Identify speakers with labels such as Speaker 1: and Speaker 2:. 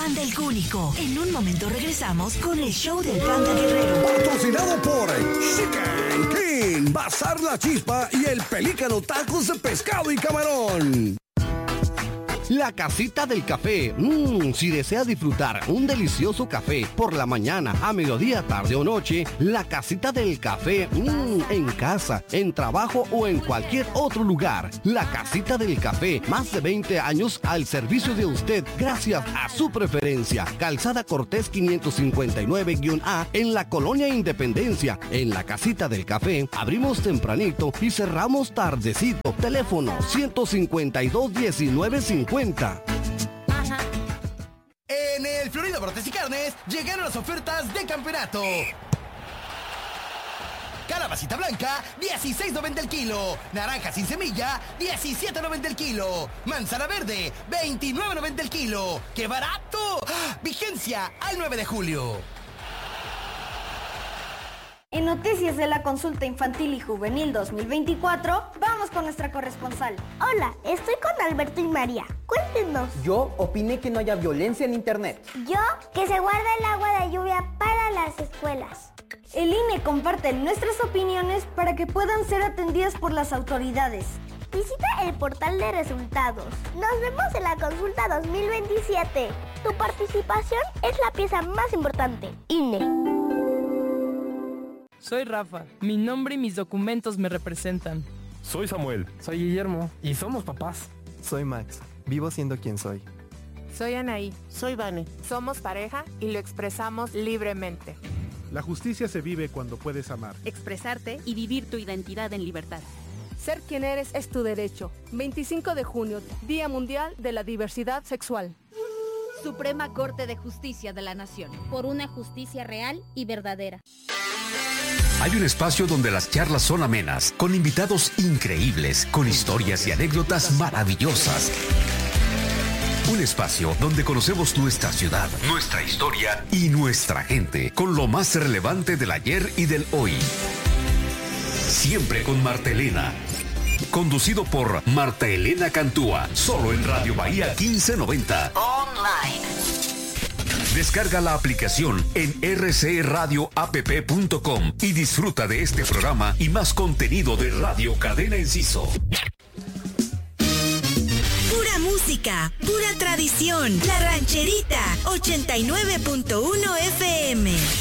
Speaker 1: Banda El Cúnico. En un momento regresamos con el show del Panda Guerrero.
Speaker 2: Patrocinado por Chicken King, Bazar La Chispa y el Pelícano Tacos de Pescado y Camarón.
Speaker 3: La Casita del Café. Si desea disfrutar un delicioso café por la mañana, a mediodía, tarde o noche, La Casita del Café, en casa, en trabajo o en cualquier otro lugar. La Casita del Café, más de 20 años al servicio de usted gracias a su preferencia. Calzada Cortés 559-A en la Colonia Independencia. En La Casita del Café, abrimos tempranito y cerramos tardecito. Teléfono 152-1950.
Speaker 4: En el Florida Brotes y Carnes llegaron las ofertas de campeonato. Calabacita blanca, 16.90 el kilo. Naranja sin semilla, 17.90 el kilo. Manzana verde, 29.90 el kilo. ¡Qué barato! Vigencia al 9 de julio.
Speaker 5: En noticias de la consulta infantil y juvenil 2024, vamos con nuestra corresponsal.
Speaker 6: Hola, estoy con Alberto y María. Cuéntenos.
Speaker 7: Yo opiné que no haya violencia en internet.
Speaker 6: Yo, que se guarda el agua de lluvia para las escuelas.
Speaker 5: El INE comparte nuestras opiniones para que puedan ser atendidas por las autoridades.
Speaker 6: Visita el portal de resultados. Nos vemos en la consulta 2027. Tu participación es la pieza más importante. INE.
Speaker 8: Soy Rafa. Mi nombre y mis documentos me representan.
Speaker 9: Soy Samuel.
Speaker 7: Soy Guillermo. Y somos papás.
Speaker 10: Soy Max. Vivo siendo quien soy.
Speaker 11: Soy Anaí.
Speaker 12: Soy Vane.
Speaker 11: Somos pareja y lo expresamos libremente.
Speaker 13: La justicia se vive cuando puedes amar.
Speaker 14: Expresarte y vivir tu identidad en libertad.
Speaker 15: Ser quien eres es tu derecho. 25 de junio, Día Mundial de la Diversidad Sexual.
Speaker 14: Suprema Corte de Justicia de la Nación.
Speaker 16: Por una justicia real y verdadera.
Speaker 17: Hay un espacio donde las charlas son amenas, con invitados increíbles, con historias y anécdotas maravillosas. Un espacio donde conocemos nuestra ciudad, nuestra historia y nuestra gente, con lo más relevante del ayer y del hoy. Siempre con Marta Elena. Conducido por Marta Elena Cantúa, solo en Radio Bahía 1590.
Speaker 1: Online.
Speaker 17: Descarga la aplicación en rcradioapp.com y disfruta de este programa y más contenido de Radio Cadena Enciso.
Speaker 1: Pura música, pura tradición. La Rancherita, 89.1 FM.